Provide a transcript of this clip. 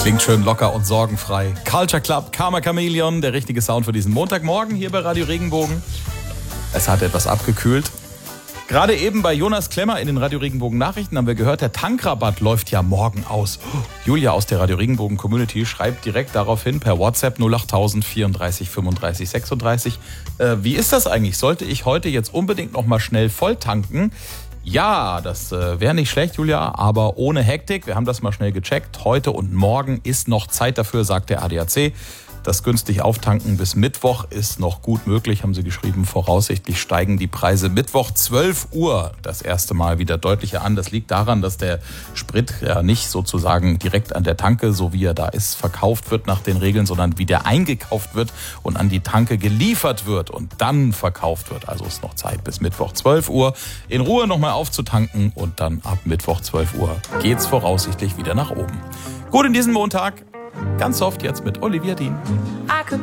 Klingt schön locker und sorgenfrei. Culture Club, Karma Chameleon, der richtige Sound für diesen Montagmorgen hier bei Radio Regenbogen. Es hat etwas abgekühlt. Gerade eben bei Jonas Klemmer in den Radio Regenbogen Nachrichten haben wir gehört, der Tankrabatt läuft ja morgen aus. Julia aus der Radio Regenbogen Community schreibt direkt darauf hin per WhatsApp 08000 34 35 36. Wie ist das eigentlich? Sollte ich heute jetzt unbedingt noch mal schnell voll tanken? Ja, das wäre nicht schlecht, Julia, aber ohne Hektik. Wir haben das mal schnell gecheckt. Heute und morgen ist noch Zeit dafür, sagt der ADAC. Das günstig Auftanken bis Mittwoch ist noch gut möglich, haben sie geschrieben. Voraussichtlich steigen die Preise Mittwoch 12 Uhr das erste Mal wieder deutlicher an. Das liegt daran, dass der Sprit ja nicht sozusagen direkt an der Tanke, so wie er da ist, verkauft wird nach den Regeln, sondern wie der eingekauft wird und an die Tanke geliefert wird und dann verkauft wird. Also ist noch Zeit bis Mittwoch 12 Uhr in Ruhe nochmal aufzutanken und dann ab Mittwoch 12 Uhr geht's voraussichtlich wieder nach oben. Gut, in diesem Montag ganz soft jetzt mit Olivia Dean. I could